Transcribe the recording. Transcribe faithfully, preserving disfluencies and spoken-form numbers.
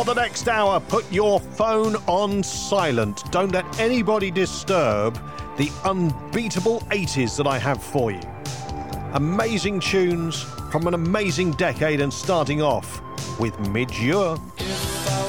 For the next hour, put your phone on silent. Don't let anybody disturb the unbeatable eighties that I have for you. Amazing tunes from an amazing decade, and starting off with Midge Ure. If I